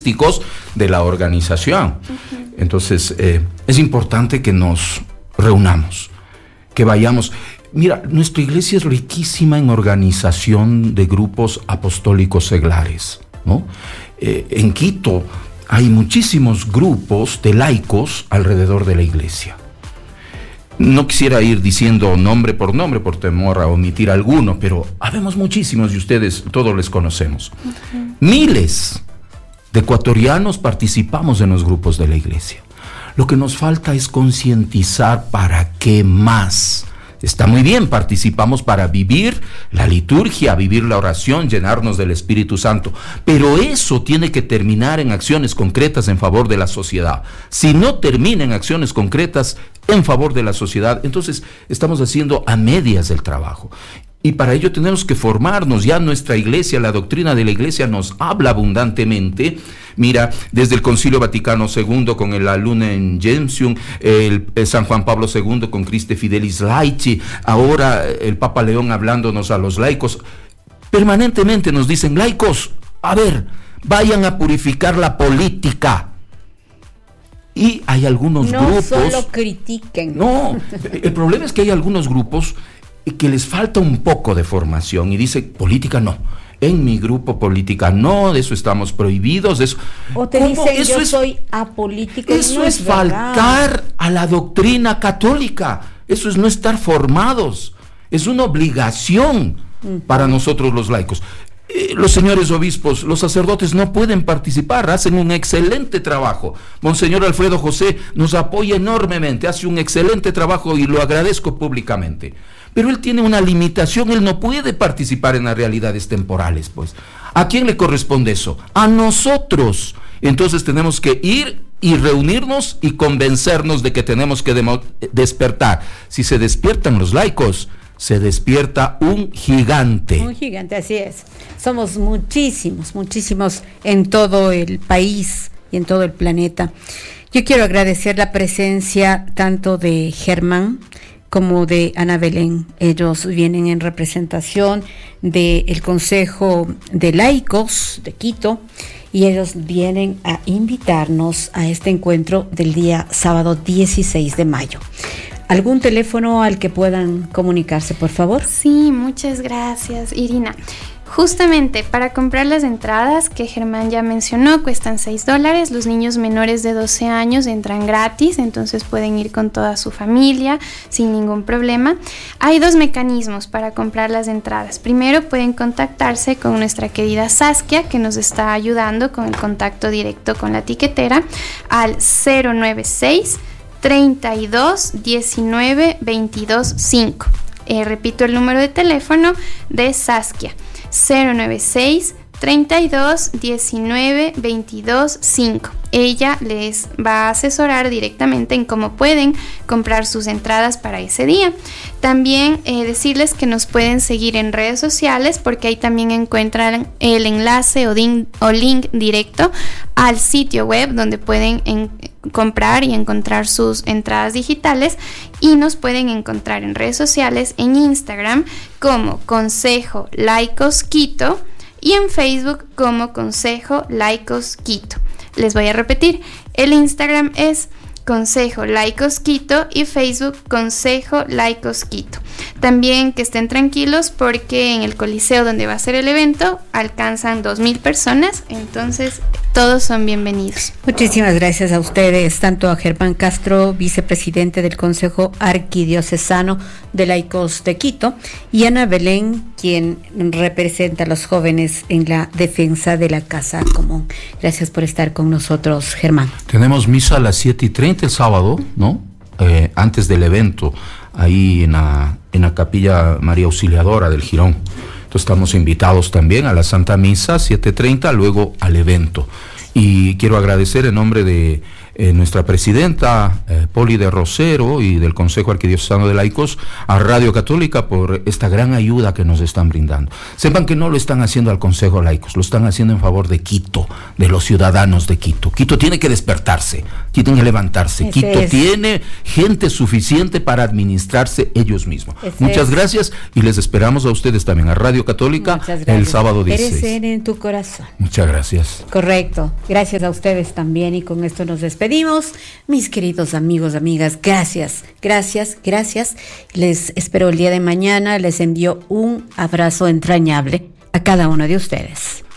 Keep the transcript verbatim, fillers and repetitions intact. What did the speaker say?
de la organización. Uh-huh. Entonces, eh, es importante que nos reunamos, que vayamos. Mira, nuestra iglesia es riquísima en organización de grupos apostólicos seglares, ¿no? Eh, en Quito hay muchísimos grupos de laicos alrededor de la iglesia. No quisiera ir diciendo nombre por nombre por temor a omitir alguno, pero habemos muchísimos y ustedes todos les conocemos. Uh-huh. Miles de ecuatorianos participamos en los grupos de la iglesia. Lo que nos falta es concientizar para qué más. Está muy bien, participamos para vivir la liturgia, vivir la oración, llenarnos del Espíritu Santo, pero eso tiene que terminar en acciones concretas en favor de la sociedad. Si no termina en acciones concretas en favor de la sociedad, entonces estamos haciendo a medias el trabajo. Y para ello tenemos que formarnos. Ya nuestra iglesia, la doctrina de la iglesia nos habla abundantemente. Mira, desde el Concilio Vaticano segundo con el Lumen Gentium, el, el San Juan Pablo segundo con Christe Fidelis Laici, ahora el Papa León hablándonos a los laicos, permanentemente nos dicen: laicos, a ver, vayan a purificar la política. Y hay algunos no grupos... No solo critiquen. No, el problema es que hay algunos grupos que les falta un poco de formación y dice: política no, en mi grupo política no, de eso estamos prohibidos, de eso. O te dicen: yo es, soy apolítico. Eso no es, es faltar a la doctrina católica, eso es no estar formados, es una obligación uh-huh. para nosotros los laicos. Eh, los señores obispos, los sacerdotes no pueden participar, hacen un excelente trabajo. Monseñor Alfredo José nos apoya enormemente, hace un excelente trabajo y lo agradezco públicamente. Pero él tiene una limitación, él no puede participar en las realidades temporales, pues. ¿A quién le corresponde eso? A nosotros. Entonces tenemos que ir y reunirnos y convencernos de que tenemos que demo- despertar. Si se despiertan los laicos, se despierta un gigante. Un gigante, así es. Somos muchísimos, muchísimos en todo el país y en todo el planeta. Yo quiero agradecer la presencia tanto de Germán como de Ana Belén. Ellos vienen en representación del Consejo de Laicos de Quito y ellos vienen a invitarnos a este encuentro del día sábado dieciséis de mayo. ¿Algún teléfono al que puedan comunicarse, por favor? Sí, muchas gracias, Irina. Justamente para comprar las entradas que Germán ya mencionó, cuestan seis dólares. Los niños menores de doce años entran gratis, entonces pueden ir con toda su familia sin ningún problema. Hay dos mecanismos para comprar las entradas. Primero, pueden contactarse con nuestra querida Saskia, que nos está ayudando con el contacto directo con la tiquetera, al cero nueve seis, treinta y dos, diecinueve, veintidós, cinco. Eh, repito el número de teléfono de Saskia: cero nueve seis, treinta y dos, diecinueve, veintidós, cinco. Ella les va a asesorar directamente en cómo pueden comprar sus entradas para ese día. También eh, decirles que nos pueden seguir en redes sociales, porque ahí también encuentran el enlace o, din, o link directo al sitio web donde pueden en, comprar y encontrar sus entradas digitales, y nos pueden encontrar en redes sociales, en Instagram como Consejo Laicos Quito y en Facebook como Consejo Laicos Quito. Les voy a repetir, el Instagram es Consejo Laicos Quito y Facebook Consejo Laicos Quito. También que estén tranquilos porque en el Coliseo donde va a ser el evento alcanzan dos mil personas, entonces todos son bienvenidos. Muchísimas gracias a ustedes, tanto a Germán Castro, vicepresidente del Consejo Arquidiocesano de Laicos de Quito, y Ana Belén, quien representa a los jóvenes en la defensa de la Casa Común. Gracias por estar con nosotros, Germán. Tenemos misa a las siete y treinta el sábado, ¿no? Eh, antes del evento, ahí en la, en la Capilla María Auxiliadora del Girón. Entonces estamos invitados también a la Santa Misa, siete y treinta, luego al evento. Y quiero agradecer en nombre de eh, nuestra presidenta eh, Poli de Rosero y del Consejo Arquidiocesano de Laicos a Radio Católica por esta gran ayuda que nos están brindando. Sepan que no lo están haciendo al Consejo de Laicos, lo están haciendo en favor de Quito, de los ciudadanos de Quito. Quito tiene que despertarse, tiene que levantarse. Ese Quito es. tiene gente suficiente para administrarse ellos mismos. Ese Muchas es. gracias y les esperamos a ustedes también a Radio Católica el sábado dieciséis. R C N en tu corazón. Muchas gracias. Correcto. Gracias a ustedes también y con esto nos despedimos. Mis queridos amigos, amigas, gracias, gracias, gracias. Les espero el día de mañana. Les envío un abrazo entrañable a cada uno de ustedes.